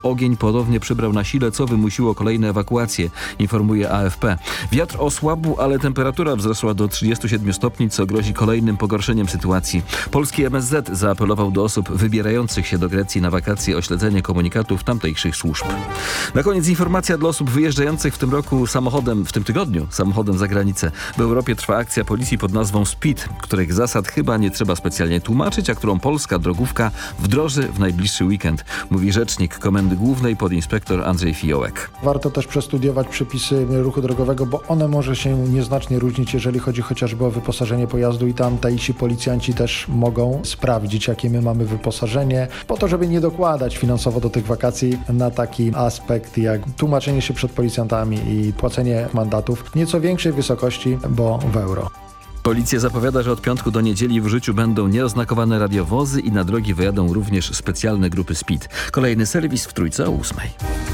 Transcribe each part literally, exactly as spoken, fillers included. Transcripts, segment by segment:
Ogień ponownie przybrał na sile, co wymusiło kolejne ewakuacje, informuje A F P. Wiatr osłabł, ale temperatura wzrosła do trzydziestu siedmiu stopni, co grozi kolejnym pogorszeniem sytuacji. Polski M S Z zaapelował do osób wybierających się do Grecji na wakacje o śledzenie komunikatów tamtejszych służb. Na koniec informacja dla osób wyjeżdżających w tym roku samochodem, w tym tygodniu samochodem za granicę. W Europie trwa akcja policji pod nazwą Speed, których zasad chyba nie trzeba specjalnie tłumaczyć, a którą polska drogówka wdroży w najbliższy weekend, mówi rzecznik Komendy Głównej podinspektor Andrzej Fiołek. Warto też przestudiować przepisy ruchu drogowego, bo one może się nieznacznie różnić, jeżeli chodzi chociażby o wyposażenie pojazdu i tam tajsi policjanci też mogą sprawdzić, jakie my mamy wyposażenie, po to, żeby nie dokładać finansowo do tych wakacji na taki aspekt jak tłumaczenie się przed policjantami i płacenie mandatów w nieco większej wysokości, bo w euro. Policja zapowiada, że od piątku do niedzieli w życiu będą nieoznakowane radiowozy i na drogi wyjadą również specjalne grupy Speed. Kolejny serwis w Trójce o ósmej.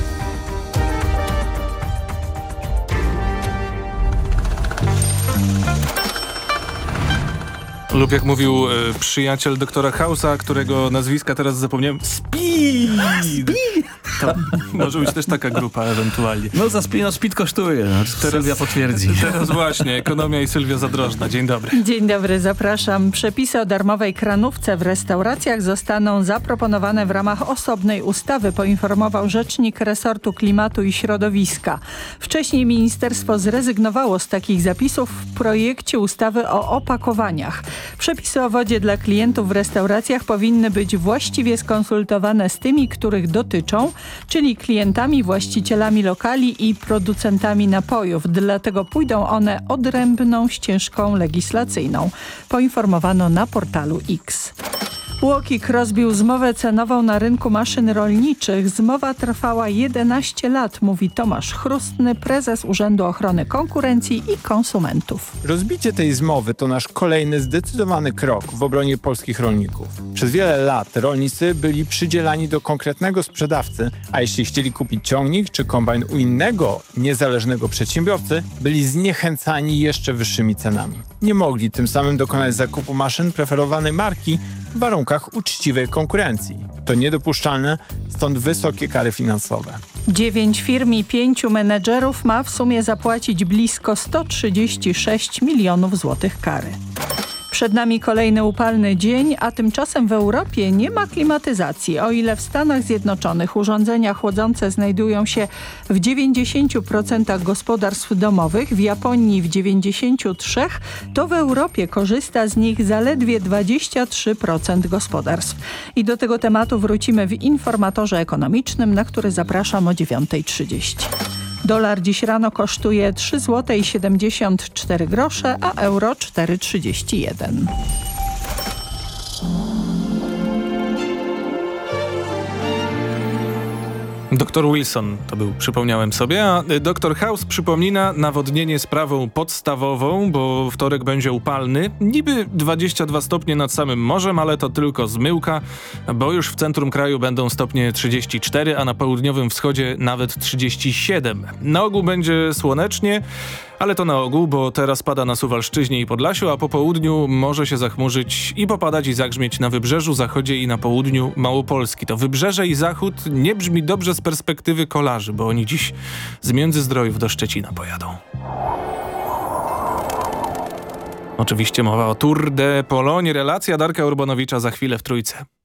Lub jak mówił y, przyjaciel doktora House'a, którego nazwiska teraz zapomniałem, Speed! Speed! To może być też taka grupa ewentualnie. No za Speed, no speed kosztuje, no, teraz, Sylwia potwierdzi. Teraz właśnie, ekonomia i Sylwia Zadrożna. Dzień dobry. Dzień dobry, zapraszam. Przepisy o darmowej kranówce w restauracjach zostaną zaproponowane w ramach osobnej ustawy, poinformował rzecznik resortu klimatu i środowiska. Wcześniej ministerstwo zrezygnowało z takich zapisów w projekcie ustawy o opakowaniach. Przepisy o wodzie dla klientów w restauracjach powinny być właściwie skonsultowane z tymi, których dotyczą, czyli klientami, właścicielami lokali i producentami napojów. Dlatego pójdą one odrębną ścieżką legislacyjną, poinformowano na portalu X. UOKiK rozbił zmowę cenową na rynku maszyn rolniczych. Zmowa trwała jedenaście lat, mówi Tomasz Chrustny, prezes Urzędu Ochrony Konkurencji i Konsumentów. Rozbicie tej zmowy to nasz kolejny zdecydowany krok w obronie polskich rolników. Przez wiele lat rolnicy byli przydzielani do konkretnego sprzedawcy, a jeśli chcieli kupić ciągnik czy kombajn u innego, niezależnego przedsiębiorcy, byli zniechęcani jeszcze wyższymi cenami. Nie mogli tym samym dokonać zakupu maszyn preferowanej marki w warunkach uczciwej konkurencji. To niedopuszczalne, stąd wysokie kary finansowe. Dziewięć firm i pięciu menedżerów ma w sumie zapłacić blisko sto trzydzieści sześć milionów złotych kary. Przed nami kolejny upalny dzień, a tymczasem w Europie nie ma klimatyzacji. O ile w Stanach Zjednoczonych urządzenia chłodzące znajdują się w dziewięćdziesięciu procentach gospodarstw domowych, w Japonii w dziewięćdziesięciu trzech procentach, to w Europie korzysta z nich zaledwie dwadzieścia trzy procent gospodarstw. I do tego tematu wrócimy w informatorze ekonomicznym, na który zapraszam o dziewiąta trzydzieści. Dolar dziś rano kosztuje trzy złote siedemdziesiąt cztery grosze, a euro cztery trzydzieści jeden. Doktor Wilson to był, przypomniałem sobie, a doktor House przypomina nawodnienie sprawą podstawową, bo wtorek będzie upalny. Niby dwadzieścia dwa stopnie nad samym morzem, ale to tylko zmyłka, bo już w centrum kraju będą stopnie trzydzieści cztery, a na południowym wschodzie nawet trzydzieści siedem. Na ogół będzie słonecznie, ale to na ogół, bo teraz pada na Suwalszczyźnie i Podlasiu, a po południu może się zachmurzyć i popadać i zagrzmieć na wybrzeżu, zachodzie i na południu Małopolski. To wybrzeże i zachód nie brzmi dobrze z perspektywy kolarzy, bo oni dziś z Międzyzdrojów do Szczecina pojadą. Oczywiście mowa o Tour de Pologne. Relacja Darka Urbanowicza za chwilę w Trójce.